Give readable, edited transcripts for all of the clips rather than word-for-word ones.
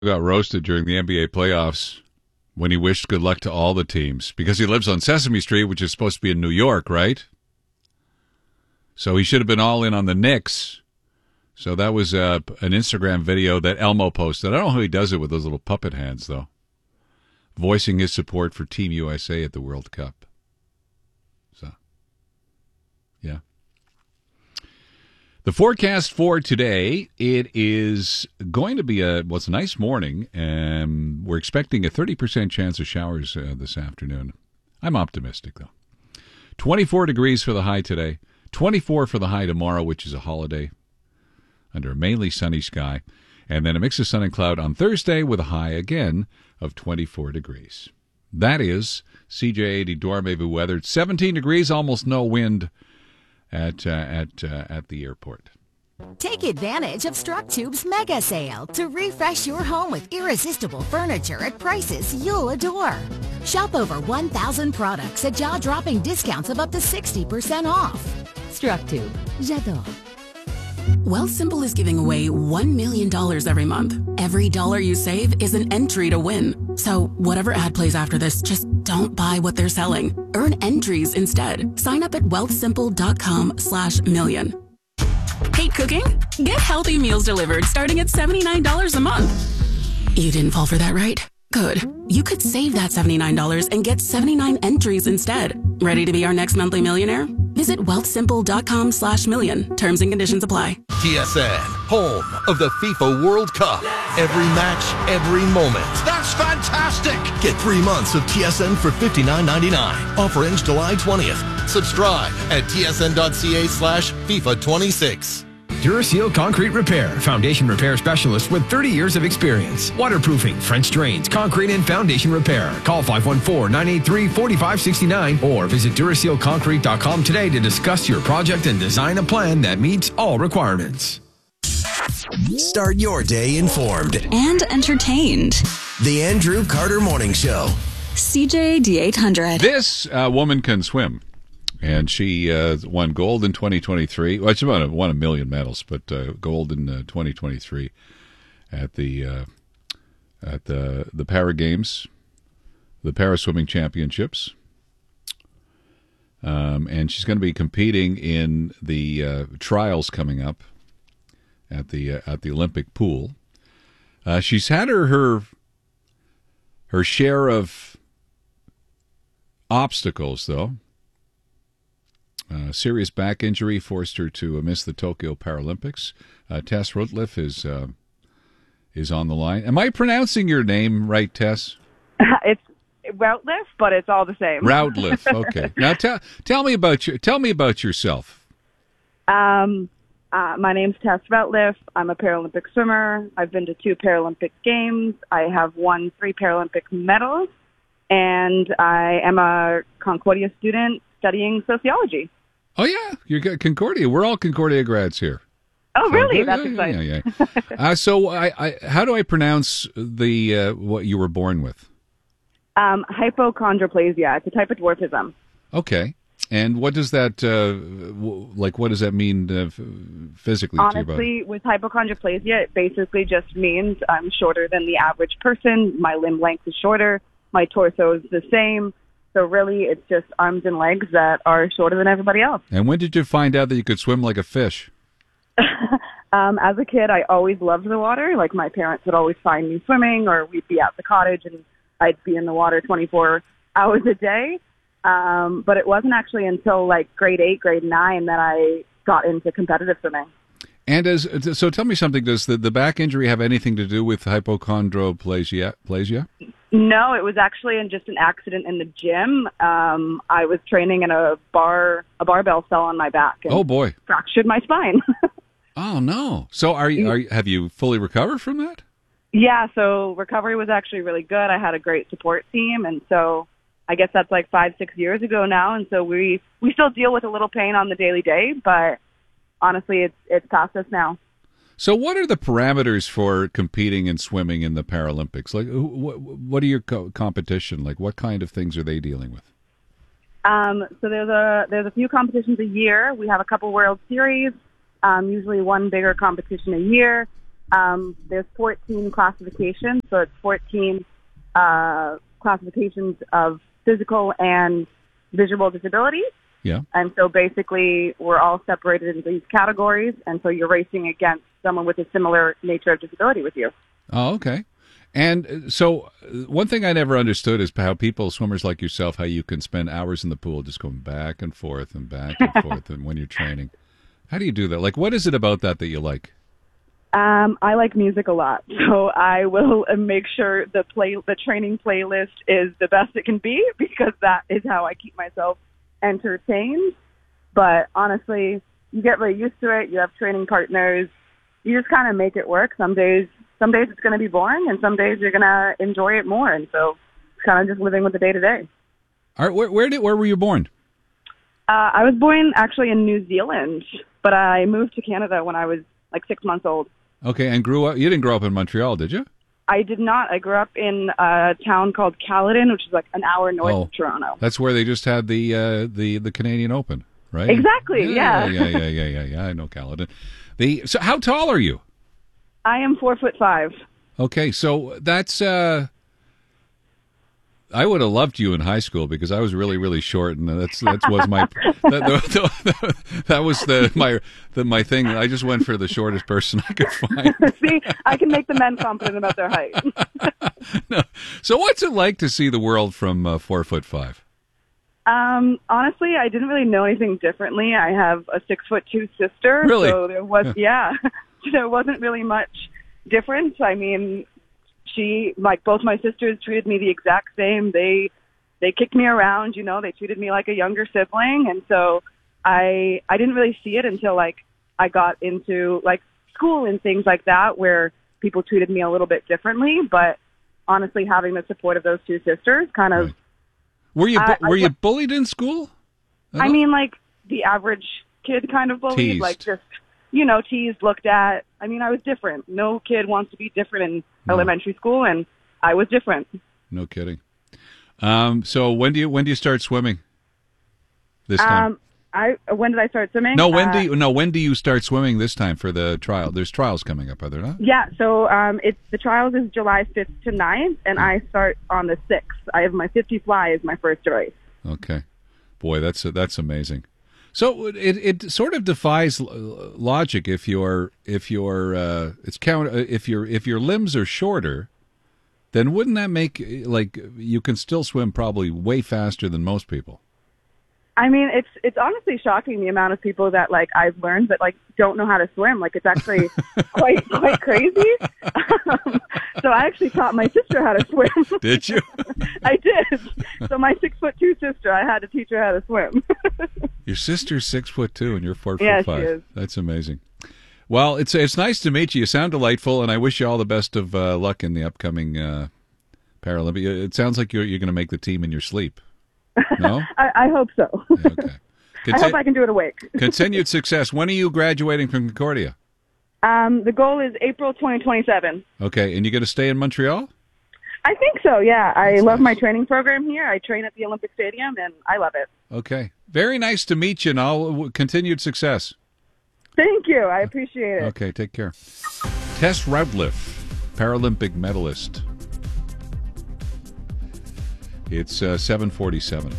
got roasted during the NBA playoffs when he wished good luck to all the teams because he lives on Sesame Street, which is supposed to be in New York, right? So he should have been all in on the Knicks. So that was an Instagram video that Elmo posted. I don't know how he does it with those little puppet hands, though. Voicing his support for Team USA at the World Cup. So, yeah. The forecast for today, it is going to be it's a nice morning, and we're expecting a 30% chance of showers this afternoon. I'm optimistic, though. 24 degrees for the high today, 24 for the high tomorrow, which is a holiday, under a mainly sunny sky, and then a mix of sun and cloud on Thursday with a high again of 24 degrees. That is CJ80 Dormevu weather. It's 17 degrees, almost no wind at the airport. Take advantage of StrucTube's mega sale to refresh your home with irresistible furniture at prices you'll adore. Shop over 1,000 products at jaw-dropping discounts of up to 60% off. StrucTube. J'adore. Wealthsimple is giving away $1 million every month. Every dollar you save is an entry to win. So whatever ad plays after this, just don't buy what they're selling. Earn entries instead. Sign up at wealthsimple.com/million. Hate cooking? Get healthy meals delivered starting at $79 a month. You didn't fall for that, right? Good. You could save that $79 and get 79 entries instead. Ready to be our next monthly millionaire? Visit wealthsimple.com/million. Terms and conditions apply. TSN, home of the FIFA World Cup. Every match, every moment. That's fantastic! Get 3 months of TSN for $59.99. Offer ends July 20th. Subscribe at tsn.ca/FIFA26. Duraseal Concrete Repair, foundation repair specialist with 30 years of experience. Waterproofing, French drains, concrete and foundation repair. Call 514-983-4569 or visit DurasealConcrete.com today to discuss your project and design a plan that meets all requirements. Start your day informed and entertained. The Andrew Carter Morning Show. CJD 800. This woman can swim. And she won gold in 2023. Well, she won a million medals, but gold in 2023 at the Para Games, the Para Swimming Championships. And she's going to be competing in the trials coming up at the Olympic pool. She's had her share of obstacles, though. Serious back injury forced her to miss the Tokyo Paralympics. Tess Routliff is on the line. Am I pronouncing your name right, Tess? It's Routliff, but it's all the same. Routliff. Okay. Now tell me about yourself. My name's Tess Routliff. I'm a Paralympic swimmer. I've been to 2 Paralympic Games. I have won 3 Paralympic medals, and I am a Concordia student studying sociology. Oh, yeah. You're Concordia. We're all Concordia grads here. Oh, So, really? That's exciting. Yeah. So how do I pronounce the what you were born with? Hypochondroplasia. It's a type of dwarfism. Okay. And what does that, what does that mean physically to your body? Honestly, with hypochondroplasia, it basically just means I'm shorter than the average person. My limb length is shorter. My torso is the same. So really, it's just arms and legs that are shorter than everybody else. And when did you find out that you could swim like a fish? As a kid, I always loved the water. Like, my parents would always find me swimming, or we'd be at the cottage, and I'd be in the water 24 hours a day. But it wasn't actually until, like, grade 8, grade 9 that I got into competitive swimming. And so tell me something, does the back injury have anything to do with hypochondroplasia? No, it was actually just an accident in the gym. I was training in a barbell fell on my back. And oh boy! Fractured my spine. Oh no! So have you fully recovered from that? Yeah. So recovery was actually really good. I had a great support team, and so I guess that's like 5-6 years ago now. And so we still deal with a little pain on the daily day, but honestly, it's past us now. So what are the parameters for competing and swimming in the Paralympics? Like, what are your competition? Like, what kind of things are they dealing with? So there's a few competitions a year. We have a couple World Series, usually one bigger competition a year. There's 14 classifications, so it's 14 classifications of physical and visual disabilities. Yeah. And so basically we're all separated into these categories, and so you're racing against someone with a similar nature of disability with you. Oh, okay. And so one thing I never understood is how people, swimmers like yourself, how you can spend hours in the pool just going back and forth and back and forth and when you're training. How do you do that? Like, what is it about that you like? I like music a lot, so I will make sure the training playlist is the best it can be, because that is how I keep myself entertained. But honestly, you get really used to it. You have training partners. You just kind of make it work. Some days it's going to be boring, and some days you're going to enjoy it more. And so it's kind of just living with the day to day. All right, where were you born? I was born actually in New Zealand, but I moved to Canada when I was like 6 months old. Okay, and grew up. You didn't grow up in Montreal, did you? I did not. I grew up in a town called Caledon, which is like an hour north of Toronto. That's where they just had the Canadian Open, right? Exactly. Yeah. I know Caledon. So how tall are you? I am 4'5". Okay, so that's. I would have loved you in high school because I was really, really short, and that was my that was my thing. I just went for the shortest person I could find. See, I can make the men confident about their height. No. So, what's it like to see the world from 4'5"? Honestly, I didn't really know anything differently. I have a 6'2" sister, really? So there wasn't really much difference. I mean, both my sisters treated me the exact same. They kicked me around, they treated me like a younger sibling. And so I didn't really see it until I got into school and things like that, where people treated me a little bit differently. But honestly, having the support of those two sisters kind of. Right. Were you bullied in school? I mean, the average kid kind of bullied, teased. Teased, looked at. I mean, I was different. No kid wants to be different in elementary school, and I was different. No kidding. So when do you start swimming? This time? When did I start swimming? No, when do you start swimming this time for the trial? There's trials coming up, are there not? Yeah, so the trials is July 5th to 9th, and I start on the 6th. I have my 50 fly as my first race. Okay. Boy, that's amazing. So it sort of defies logic if your limbs are shorter, then wouldn't that make you can still swim probably way faster than most people? I mean, it's honestly shocking the amount of people that I've learned that don't know how to swim. It's actually quite crazy. So I actually taught my sister how to swim. Did you? I did. So my 6'2" sister, I had to teach her how to swim. Your sister's 6'2" and you're 4'5". Yeah, she is. That's amazing. Well, it's nice to meet you. You sound delightful, and I wish you all the best of luck in the upcoming Paralympic. It sounds like you're going to make the team in your sleep. No? I hope so. Okay. I hope I can do it awake. Continued success. When are you graduating from Concordia? The goal is April 2027. Okay, and you're going to stay in Montreal? I think so, yeah. I love my training program here. I train at the Olympic Stadium, and I love it. Okay. Very nice to meet you, and all continued success. Thank you. I appreciate it. Okay, take care. Tess Routliff, Paralympic medalist. It's 7:47.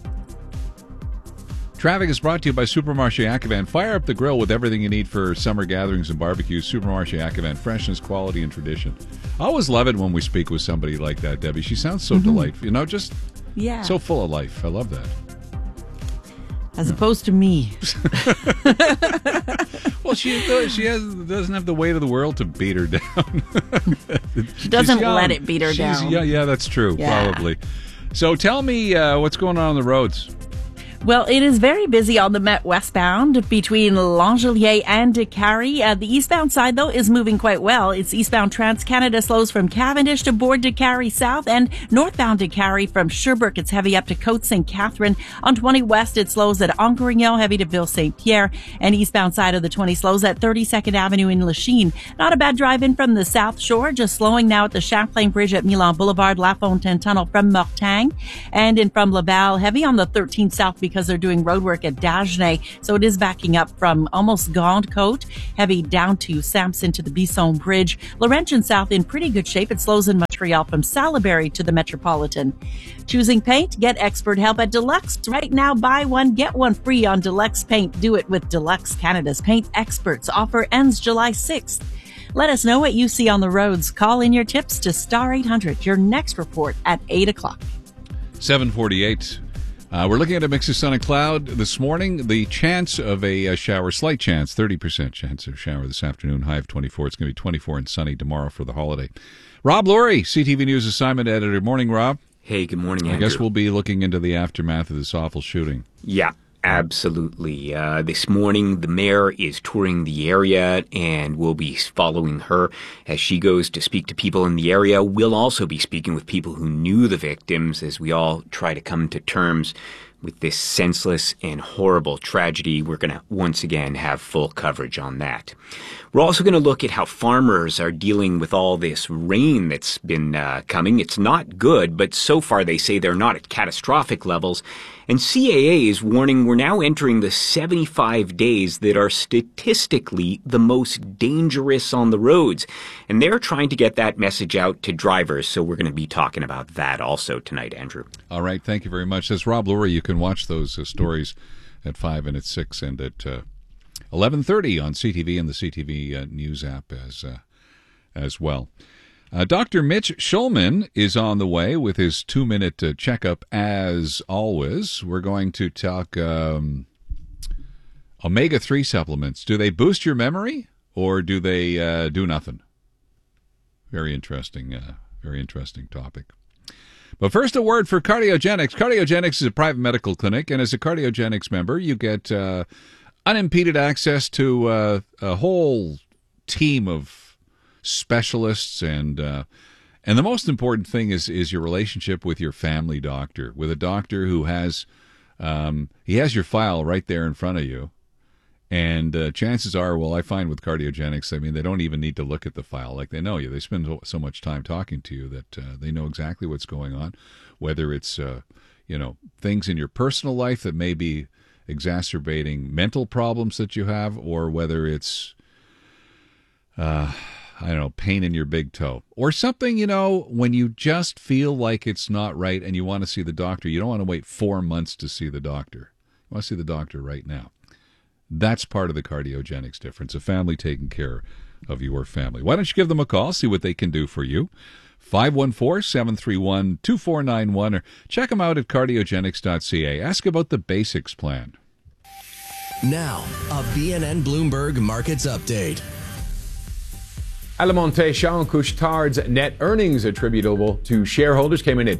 Traffic is brought to you by Supermarché Ackevan. Fire up the grill with everything you need for summer gatherings and barbecues. Supermarché Ackevan, freshness, quality, and tradition. I always love it when we speak with somebody like that, Debbie. She sounds so delightful. Just so full of life. I love that. As opposed to me. Well, she doesn't have the weight of the world to beat her down. She doesn't let it beat her down. Yeah, that's true, probably. So tell me what's going on the roads. Well, it is very busy on the Met westbound between Langelier and Décarie. The eastbound side, though, is moving quite well. It's eastbound Trans-Canada slows from Cavendish to Bourg Décarie South, and northbound Décarie from Sherbrooke. It's heavy up to Côte St. Catherine. On 20 West, it slows at Angrignon, heavy to Ville St. Pierre, and eastbound side of the 20 slows at 32nd Avenue in Lachine. Not a bad drive in from the South Shore, just slowing now at the Champlain Bridge at Milan Boulevard, La Fontaine Tunnel from Mortagne, and in from Laval, heavy on the 13 South because they're doing road work at Dagenais. So it is backing up from almost Grande Côte, heavy down to Sampson to the Bisson Bridge. Laurentian South in pretty good shape. It slows in Montreal from Salaberry to the Metropolitan. Choosing paint? Get expert help at Deluxe. Right now, buy one, get one free on Deluxe Paint. Do it with Deluxe, Canada's paint experts. Offer ends July 6th. Let us know what you see on the roads. Call in your tips to Star 800. Your next report at 8 o'clock. 7:48. We're looking at a mix of sun and cloud this morning. The chance of a shower, slight chance, 30% chance of a shower this afternoon. High of 24. It's going to be 24 and sunny tomorrow for the holiday. Rob Lurie, CTV News assignment editor. Morning, Rob. Hey, good morning, Andrew. I guess we'll be looking into the aftermath of this awful shooting. Yeah. Absolutely. This morning, the mayor is touring the area, and we'll be following her as she goes to speak to people in the area. We'll also be speaking with people who knew the victims as we all try to come to terms with this senseless and horrible tragedy. We're going to once again have full coverage on that. We're also going to look at how farmers are dealing with all this rain that's been coming. It's not good, but so far they say they're not at catastrophic levels. And CAA is warning we're now entering the 75 days that are statistically the most dangerous on the roads. And they're trying to get that message out to drivers. So we're going to be talking about that also tonight, Andrew. All right. Thank you very much. That's Rob Lurie. You can watch those stories at 5 and at 6 and at 11:30 on CTV and the CTV News app as well. Dr. Mitch Schulman is on the way with his 2-minute checkup as always. We're going to talk omega-3 supplements. Do they boost your memory or do they do nothing? Very interesting topic. But first, a word for Cardiogenics. Cardiogenics is a private medical clinic, and as a Cardiogenics member, you get unimpeded access to a whole team of specialists, and the most important thing is your relationship with your family doctor, with a doctor who has he has your file right there in front of you, and chances are, well, I find with Cardiogenics, I mean, they don't even need to look at the file. Like, they know you. They spend so much time talking to you that they know exactly what's going on, whether it's things in your personal life that may be exacerbating mental problems that you have, or whether it's pain in your big toe or something, when you just feel like it's not right and you want to see the doctor. You don't want to wait 4 months to see the doctor. You want to see the doctor right now. That's part of the Cardiogenics difference, a family taking care of your family. Why don't you give them a call, see what they can do for you. 514-731-2491 or check them out at cardiogenics.ca. Ask about the Basics plan. Now, a BNN Bloomberg Markets Update. Alimentation Couche-Tard's net earnings attributable to shareholders came in at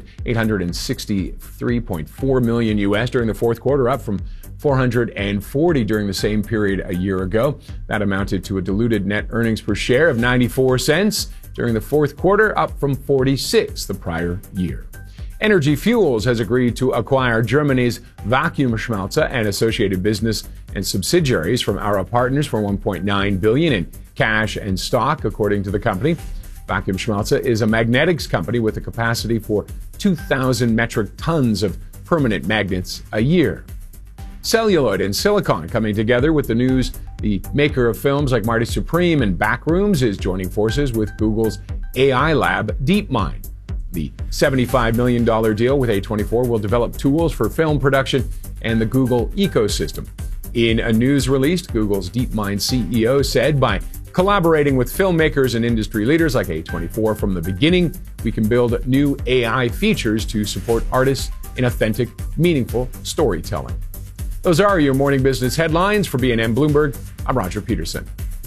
$863.4 million US during the fourth quarter, up from $440 during the same period a year ago. That amounted to a diluted net earnings per share of 94 cents during the fourth quarter, up from 46 the prior year. Energy Fuels has agreed to acquire Germany's Vakuumschmelze and associated business and subsidiaries from Ara Partners for $1.9 billion in cash and stock, according to the company. Vakuumschmelze is a magnetics company with a capacity for 2,000 metric tons of permanent magnets a year. Celluloid and Silicon coming together with the news. The maker of films like Marty Supreme and Backrooms is joining forces with Google's AI lab DeepMind. The $75 million deal with A24 will develop tools for film production and the Google ecosystem. In a news release, Google's DeepMind CEO said, by collaborating with filmmakers and industry leaders like A24 from the beginning, we can build new AI features to support artists in authentic, meaningful storytelling. Those are your morning business headlines. For BNN Bloomberg, I'm Roger Peterson.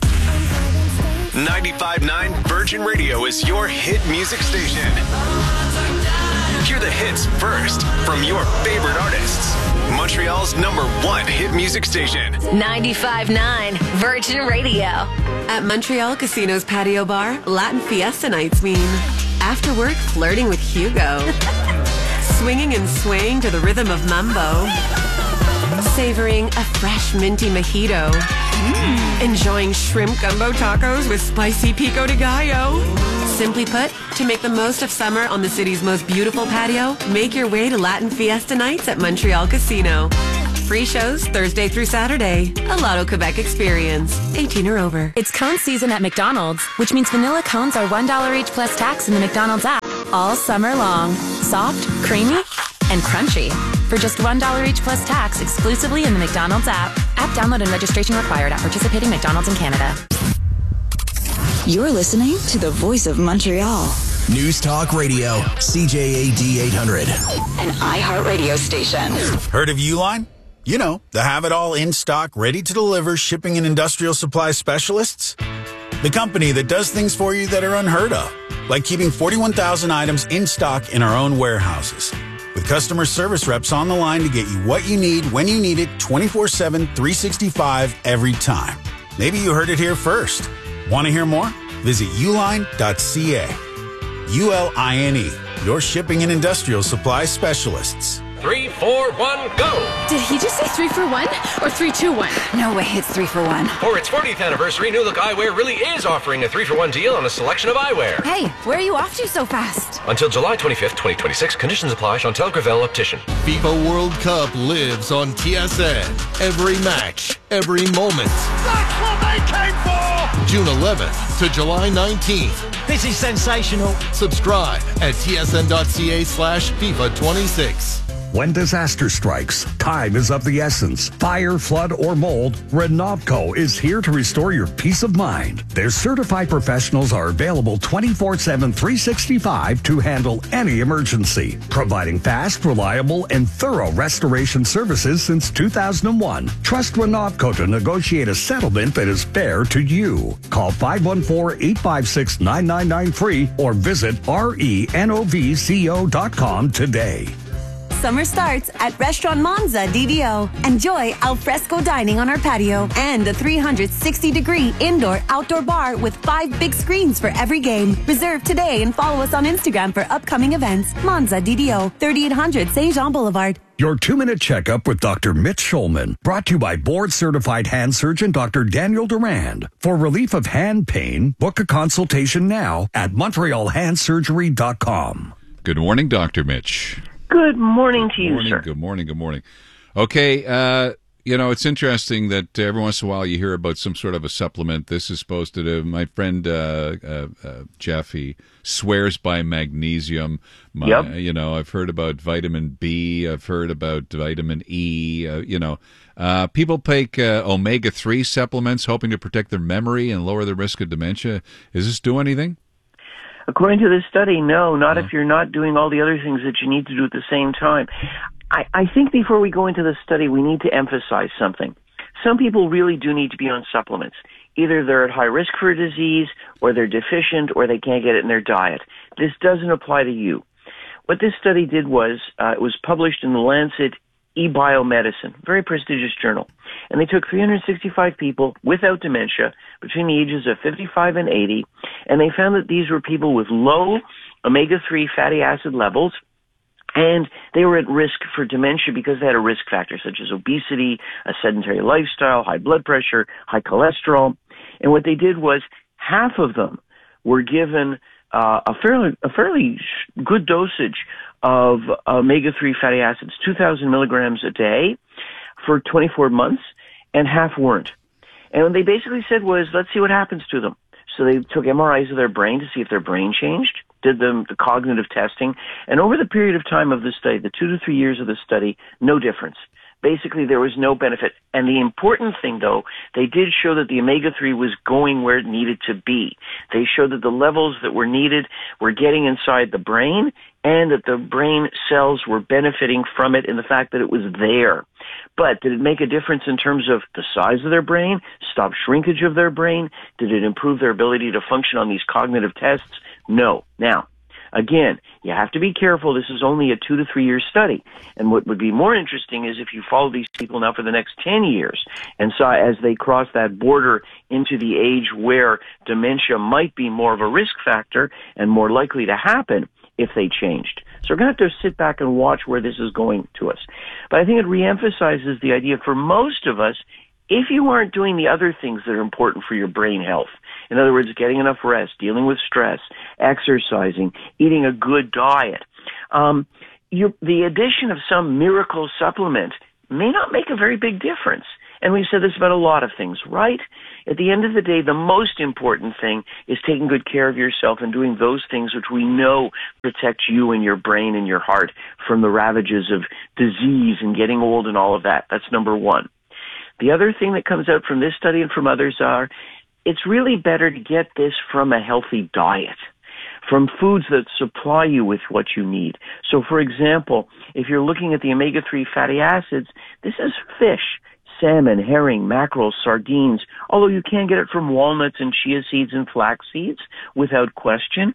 95.9 Virgin Radio is your hit music station. Hear the hits first from your favorite artists. Montreal's #1 hit music station. 95.9 Virgin Radio. At Montreal Casino's patio bar, Latin Fiesta nights mean after work flirting with Hugo. Swinging and swaying to the rhythm of mambo. Savoring a fresh minty mojito. Enjoying shrimp gumbo tacos with spicy pico de gallo. Simply put, to make the most of summer on the city's most beautiful patio, make your way to Latin Fiesta Nights at Montreal Casino. Free shows Thursday through Saturday. A Lotto Quebec experience. 18 or over. It's cone season at McDonald's, which means vanilla cones are $1 each plus tax in the McDonald's app all summer long. Soft, creamy, and crunchy. For just $1 each plus tax exclusively in the McDonald's app. App download and registration required at participating McDonald's in Canada. You're listening to the voice of Montreal. News Talk Radio, CJAD 800. An iHeartRadio station. Heard of Uline? You know, the have-it-all in-stock, ready-to-deliver shipping and industrial supply specialists. The company that does things for you that are unheard of, like keeping 41,000 items in stock in our own warehouses. With customer service reps on the line to get you what you need when you need it 24/7, 365 every time. Maybe you heard it here first. Want to hear more? Visit uline.ca. ULINE, your shipping and industrial supply specialists. 3, 4, 1, go! Did he just say 3 for 1 or 3, 2, 1? No way, it's 3 for 1. For its 40th anniversary, New Look Eyewear really is offering a 3 for 1 deal on a selection of eyewear. Hey, where are you off to so fast? Until July 25th, 2026, conditions apply. Chantel Gravel, Optician. FIFA World Cup lives on TSN. Every match, every moment. That's what they came for! June 11th to July 19th. This is sensational. Subscribe at tsn.ca/FIFA26. When disaster strikes, time is of the essence. Fire, flood, or mold, Renovco is here to restore your peace of mind. Their certified professionals are available 24/7, 365 to handle any emergency, providing fast, reliable, and thorough restoration services since 2001. Trust Renovco to negotiate a settlement that is fair to you. Call 514-856-9993 or visit renovco.com today. Summer starts at Restaurant Monza DDO. Enjoy al fresco dining on our patio and a 360-degree indoor-outdoor bar with 5 big screens for every game. Reserve today and follow us on Instagram for upcoming events. Monza DDO, 3800 St. Jean Boulevard. Your 2-minute checkup with Dr. Mitch Schulman, brought to you by board-certified hand surgeon Dr. Daniel Durand. For relief of hand pain, book a consultation now at MontrealHandSurgery.com. Good morning, Dr. Mitch. Good morning to you, sir. Good morning, good morning. Okay, it's interesting that every once in a while you hear about some sort of a supplement. This is supposed to do. My friend Jeff, he swears by magnesium. Yep. I've heard about vitamin B. I've heard about vitamin E. People take omega-3 supplements hoping to protect their memory and lower the risk of dementia. Does this do anything? According to this study, no, not if you're not doing all the other things that you need to do at the same time. I think before we go into the study, we need to emphasize something. Some people really do need to be on supplements. Either they're at high risk for a disease, or they're deficient, or they can't get it in their diet. This doesn't apply to you. What this study did was, it was published in the Lancet eBiomedicine, very prestigious journal. And they took 365 people without dementia between the ages of 55 and 80, and they found that these were people with low omega-3 fatty acid levels, and they were at risk for dementia because they had a risk factor such as obesity, a sedentary lifestyle, high blood pressure, high cholesterol. And what they did was half of them were given a fairly good dosage of omega-3 fatty acids, 2,000 milligrams a day for 24 months, and half weren't. And what they basically said was, let's see what happens to them. So they took MRIs of their brain to see if their brain changed, did the cognitive testing, and over the period of time of the study, the 2 to 3 years of the study, no difference. Basically, there was no benefit. And the important thing, though, they did show that the omega-3 was going where it needed to be. They showed that the levels that were needed were getting inside the brain, and that the brain cells were benefiting from it in the fact that it was there. But did it make a difference in terms of the size of their brain, stop shrinkage of their brain? Did it improve their ability to function on these cognitive tests? No. Now, again, you have to be careful. This is only a 2 to 3 year study. And what would be more interesting is if you follow these people now for the next 10 years and saw as they cross that border into the age where dementia might be more of a risk factor and more likely to happen if they changed. So we're going to have to sit back and watch where this is going to us. But I think it reemphasizes the idea for most of us, if you aren't doing the other things that are important for your brain health, in other words, getting enough rest, dealing with stress, exercising, eating a good diet, the addition of some miracle supplement may not make a very big difference. And we've said this about a lot of things, right? At the end of the day, the most important thing is taking good care of yourself and doing those things which we know protect you and your brain and your heart from the ravages of disease and getting old and all of that. That's number one. The other thing that comes out from this study and from others are, it's really better to get this from a healthy diet, from foods that supply you with what you need. So, for example, if you're looking at the omega-3 fatty acids, this is fish, salmon, herring, mackerel, sardines, although you can get it from walnuts and chia seeds and flax seeds without question.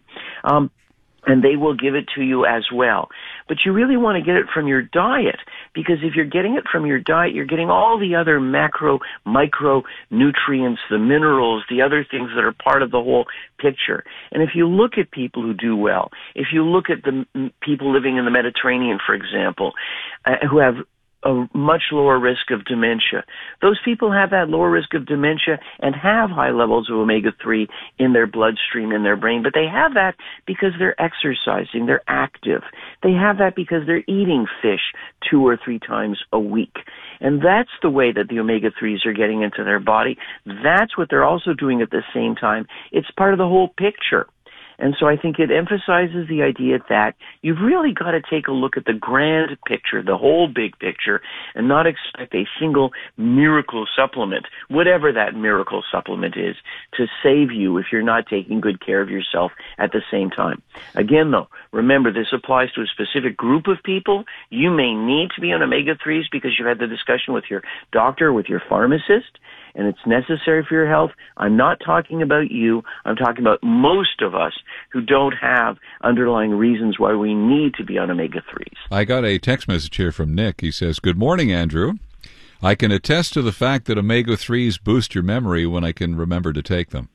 And they will give it to you as well. But you really want to get it from your diet, because if you're getting it from your diet, you're getting all the other macro, micro nutrients, the minerals, the other things that are part of the whole picture. And if you look at people who do well, if you look at the people living in the Mediterranean, for example, who have a much lower risk of dementia. Those people have that lower risk of dementia and have high levels of omega-3 in their bloodstream, in their brain, but they have that because they're exercising, they're active. They have that because they're eating fish 2 or 3 times a week. And that's the way that the omega-3s are getting into their body. That's what they're also doing at the same time. It's part of the whole picture. And so I think it emphasizes the idea that you've really got to take a look at the grand picture, the whole big picture, and not expect a single miracle supplement, whatever that miracle supplement is, to save you if you're not taking good care of yourself at the same time. Again, though, remember, this applies to a specific group of people. You may need to be on omega-3s because you had the discussion with your doctor, with your pharmacist, and it's necessary for your health. I'm not talking about you. I'm talking about most of us who don't have underlying reasons why we need to be on omega-3s. I got a text message here from Nick. He says, "Good morning, Andrew. I can attest to the fact that omega-3s boost your memory when I can remember to take them."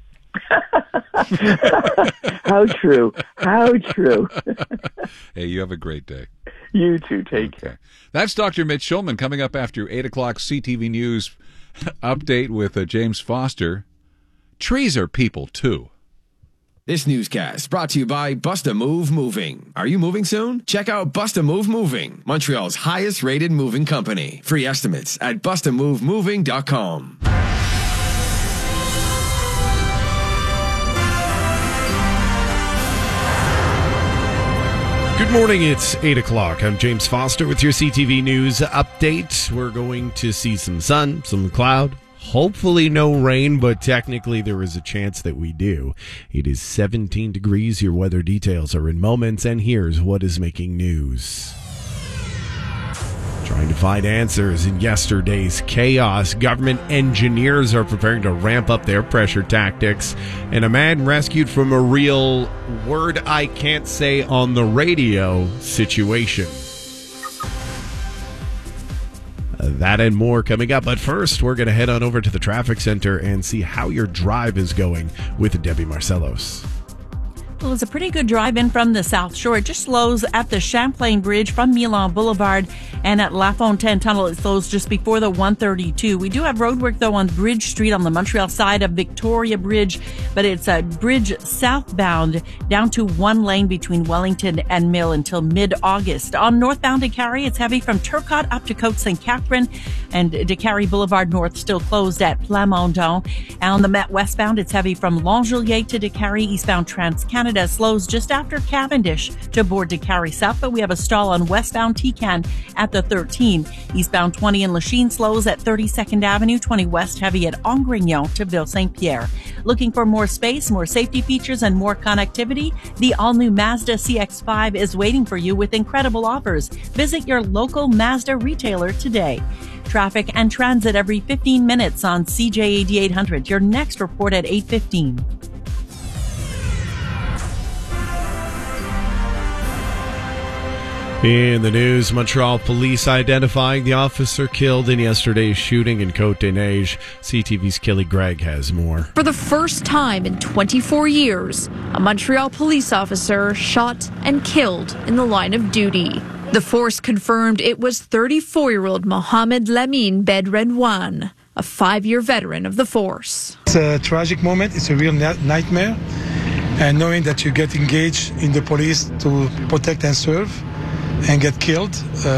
How true. How true. Hey, you have a great day. You too. Take care. That's Dr. Mitch Schulman coming up after 8 o'clock CTV News update with James Foster. Trees are people, too. This newscast brought to you by Bust-A-Move Moving. Are you moving soon? Check out Bust-A-Move Moving, Montreal's highest-rated moving company. Free estimates at bustamovemoving.com. Good morning, it's 8 o'clock. I'm James Foster with your CTV News update. We're going to see some sun, some cloud, hopefully no rain, but technically there is a chance that we do. It is 17 degrees. Your weather details are in moments, and here's what is making news. Trying to find answers in yesterday's chaos, government engineers are preparing to ramp up their pressure tactics, and a man rescued from a real word I can't say on the radio situation. That and more coming up, but first we're going to head on over to the traffic center and see how your drive is going with Debbie Marcellos. Well, it's a pretty good drive in from the South Shore. It just slows at the Champlain Bridge from Milan Boulevard, and at La Fontaine Tunnel, it slows just before the 132. We do have roadwork, though, on Bridge Street on the Montreal side of Victoria Bridge, but it's a bridge southbound down to 1 lane between Wellington and Mill until mid-August. On northbound DeCarry, it's heavy from Turcotte up to Côte St. Catherine, and DeCarry Boulevard North still closed at Plamondon. And on the Met westbound, it's heavy from Langelier to DeCarry, eastbound Trans-Canada slows just after Cavendish to board DeCarry South, but we have a stall on westbound Tecan at the 13. Eastbound 20 in Lachine slows at 32nd Avenue, 20 west heavy at Angrignon to Ville-Saint-Pierre. Looking for more space, more safety features, and more connectivity? The all-new Mazda CX-5 is waiting for you with incredible offers. Visit your local Mazda retailer today. Traffic and transit every 15 minutes on CJAD 800. Your next report at 8:15. In the news, Montreal police identifying the officer killed in yesterday's shooting in Côte-des-Neiges. CTV's Kelly Gregg has more. For the first time in 24 years, a Montreal police officer shot and killed in the line of duty. The force confirmed it was 34-year-old Mohamed Lamine Bedredouane. a 5-year veteran of the force. It's a tragic moment. It's a real nightmare. And knowing that you get engaged in the police to protect and serve and get killed,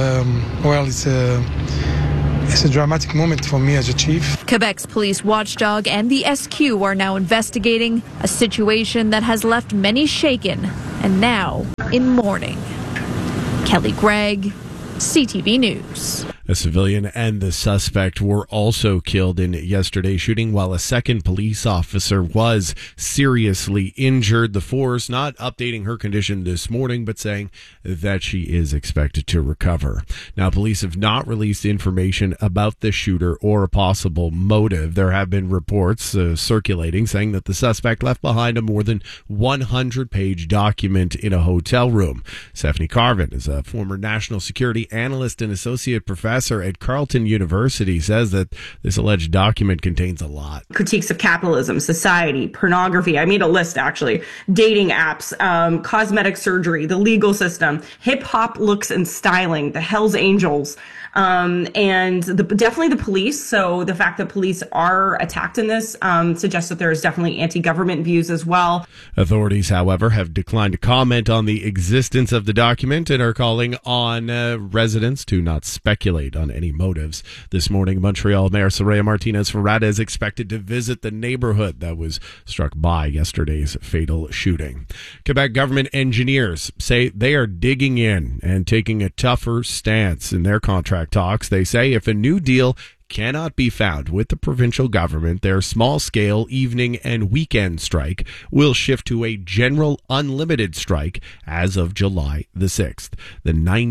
it's a dramatic moment for me as a chief. Quebec's police watchdog and the SQ are now investigating a situation that has left many shaken and now in mourning. Kelly Gregg, CTV News. A civilian and the suspect were also killed in yesterday's shooting, while a second police officer was seriously injured. The force not updating her condition this morning, but saying that she is expected to recover. Now, police have not released information about the shooter or a possible motive. There have been reports circulating saying that the suspect left behind a more than 100-page document in a hotel room. Stephanie Carvin is a former national security analyst and associate professor at Carleton University, says that this alleged document contains a lot. Critiques of capitalism, society, pornography. I made a list, actually. Dating apps, cosmetic surgery, the legal system, hip-hop looks and styling, the Hells Angels, and definitely the police. So the fact that police are attacked in this suggests that there is definitely anti-government views as well. Authorities, however, have declined to comment on the existence of the document and are calling on residents to not speculate on any motives. This morning, Montreal Mayor Soraya Martinez-Ferrada is expected to visit the neighborhood that was struck by yesterday's fatal shooting. Quebec government engineers say they are digging in and taking a tougher stance in their contract talks. They say if a new deal cannot be found with the provincial government, their small-scale evening and weekend strike will shift to a general unlimited strike as of July the 6th. The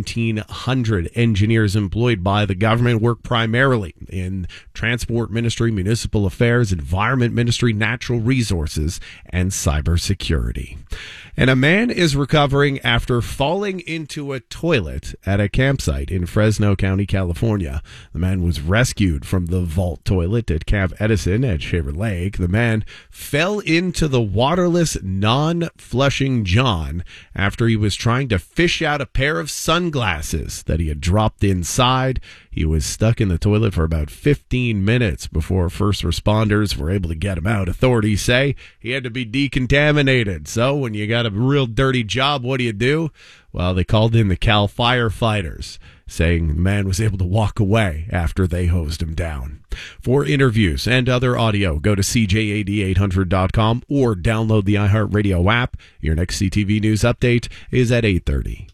1,900 engineers employed by the government work primarily in Transport Ministry, Municipal Affairs, Environment Ministry, Natural Resources, and Cybersecurity. And a man is recovering after falling into a toilet at a campsite in Fresno County, California. The man was rescued from the vault toilet at Camp Edison at Shaver Lake. The man fell into the waterless, non-flushing John after he was trying to fish out a pair of sunglasses that he had dropped inside. He was stuck in the toilet for about 15 minutes before first responders were able to get him out. Authorities say he had to be decontaminated. So when you got a real dirty job, what do? Well, they called in the Cal firefighters, saying the man was able to walk away after they hosed him down. For interviews and other audio, go to CJAD800.com or download the iHeartRadio app. Your next CTV News update is at 8:30.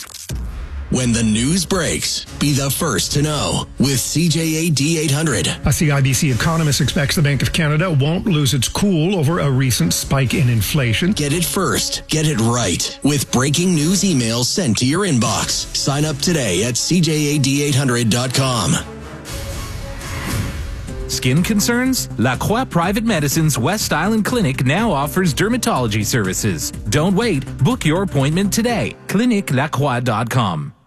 When the news breaks, be the first to know with CJAD 800. A CIBC economist expects the Bank of Canada won't lose its cool over a recent spike in inflation. Get it first. Get it right. With breaking news emails sent to your inbox. Sign up today at CJAD800.com. Skin concerns? La Croix Private Medicine's West Island Clinic now offers dermatology services. Don't wait. Book your appointment today. ClinicLaCroix.com.